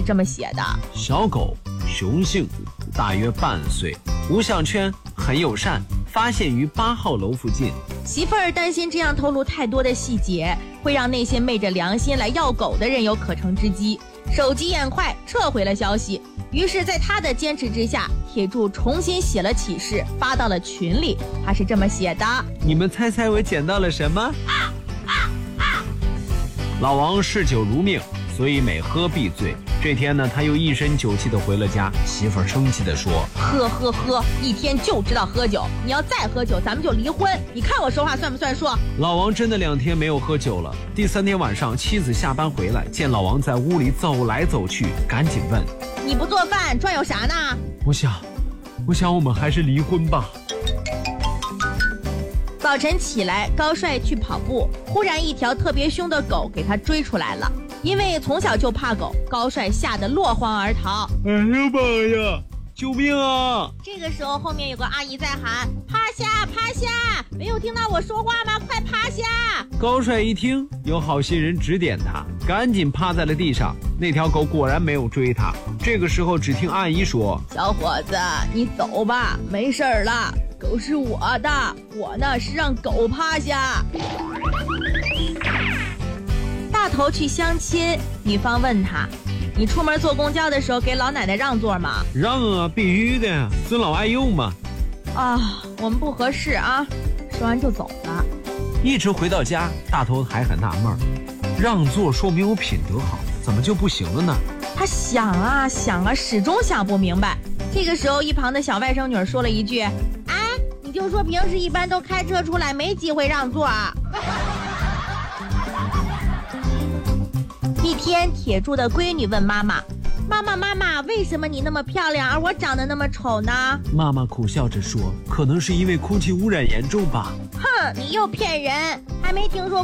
是这么写的： 小狗，雄性，大约半岁，无项圈，很友善，发现于8号楼附近。 媳妇儿担心这样透露太多的细节，会让那些昧着良心来要狗的人有可乘之机。手疾眼快，撤回了消息。于是在他的坚持之下，铁柱重新写了启事，发到了群里。他是这么写的： 你们猜猜我捡到了什么？老王嗜酒如命，所以每喝必醉。这天呢，他又一身酒气地回了家。媳妇儿生气地说： 喝，一天就知道喝酒，你要再喝酒咱们就离婚，你看我说话算不算数？ 老王真的2天没有喝酒了。第3天晚上，妻子下班回来，见老王在屋里走来走去，赶紧问： 你不做饭转悠啥呢？ 我想我们还是离婚吧。 早晨起来，高帅去跑步，忽然一条特别凶的狗给他追出来了。因为从小就怕狗，高帅吓得落荒而逃。 哎呀妈呀！救命啊！ 这个时候后面有个阿姨在喊：趴下，趴下！没有听到我说话吗？快趴下！ 高帅一听有好心人指点他，赶紧趴在了地上。那条狗果然没有追他。这个时候只听阿姨说： 小伙子，你走吧，没事了，狗是我的，我呢是让狗趴下。大头去相亲，女方问他：你出门坐公交的时候给老奶奶让座吗？ 让啊，必须的，尊老爱幼嘛。 啊，我们不合适啊。说完就走了。 一直回到家，大头还很纳闷，让座说明我品德好，怎么就不行了呢？ 他想啊，始终想不明白。这个时候一旁的小外甥女说了一句：哎，你就说平时一般都开车出来，没机会让座啊。一天，铁柱的闺女问妈妈：妈妈，为什么你那么漂亮，而我长得那么丑呢？ 妈妈苦笑着说：可能是因为空气污染严重吧。 哼，你又骗人，还没听说